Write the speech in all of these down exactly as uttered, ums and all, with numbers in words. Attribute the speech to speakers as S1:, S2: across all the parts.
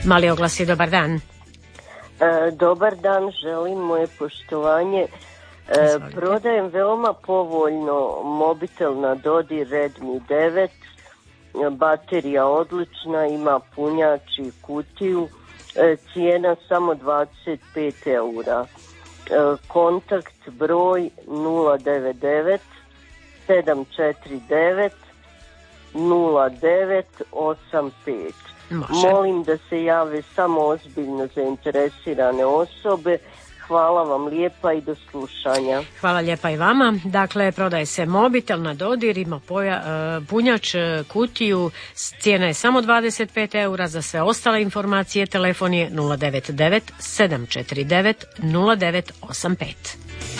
S1: Mali oglasi, dobar dan.
S2: E, dobar dan, želim moje poštovanje. E, prodajem veoma povoljno mobitel na Dodir Redmi devet, baterija odlična, ima punjač i kutiju, e, cijena samo dvadeset pet eura. E, kontakt broj nula devet devet sedam četiri devet nula devet osam pet. Može. Molim da se jave samo ozbiljno zainteresirane osobe. Hvala vam lijepa i do slušanja.
S1: Hvala lijepa i vama. Dakle, prodaje se mobitel na Dodir, ima poja, punjač, kutiju, cijena je samo dvadeset pet eura. Za sve ostale informacije telefon je nula devet devet sedam četiri devet nula devet osam pet.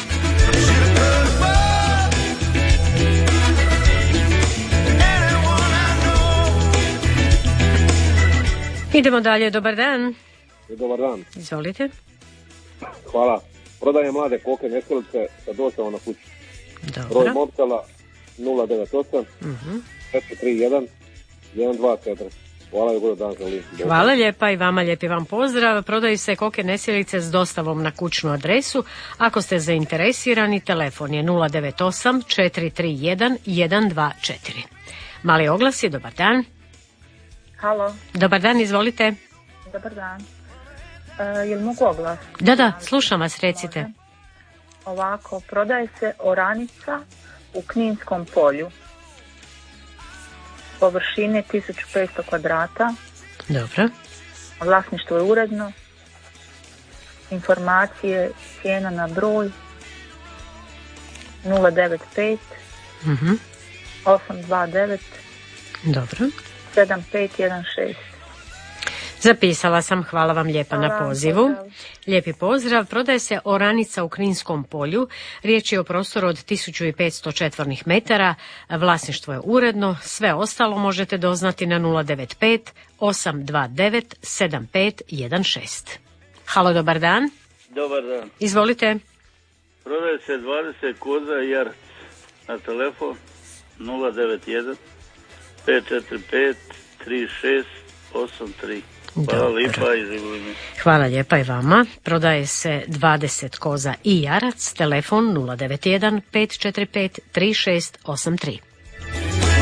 S1: Idemo dalje, dobar dan.
S3: Dobar dan.
S1: Izvolite.
S3: Hvala. Prodajem mlade koke nesilice sa dostavom na kuću.
S1: Dobro.
S3: Broj mobitela nula devet osam četiri tri jedan jedan dva četiri. Hvala i god dan želim.
S1: Hvala lijepa i vama, lijepi vam pozdrav. Prodaju se koke nesilice s dostavom na kućnu adresu. Ako ste zainteresirani, telefon je nula devet osam četiri tri jedan jedan dva četiri. Mali oglasi, dobar dan.
S4: Halo.
S1: Dobar dan, izvolite.
S4: Dobar dan. E, jel mogu oglas?
S1: Da, da, slušam vas, recite.
S4: Ovako, prodaje se oranica u Kninskom polju. Površine tisuću petsto kvadrata.
S1: Dobro.
S4: Vlasništvo je uredno. Informacije, cijena na broj nula devet pet
S1: uh-huh.
S4: osam dva devet
S1: Dobro.
S4: sedam pet jedan šest.
S1: Zapisala sam, hvala vam lijepa
S4: hvala,
S1: na pozivu.
S4: pozdrav.
S1: Lijepi pozdrav. Prodaje se oranica u Kninskom polju. Riječ je o prostoru od tisuću petsto četvornih metara. Vlasništvo je uredno. Sve ostalo možete doznati na nula devet pet osam dva devet sedam pet jedan šest. Halo, dobar dan.
S5: Dobar dan.
S1: Izvolite.
S5: Prodaje se dvadeset koza i jarac na telefon nula devet jedan pet četiri pet tri šest osam tri. Hvala lijepa i življeni.
S1: Hvala lijepa i vama. Prodaje se dvadeset koza i jarac, telefon nula devet jedan pet četiri pet tri šest osam tri.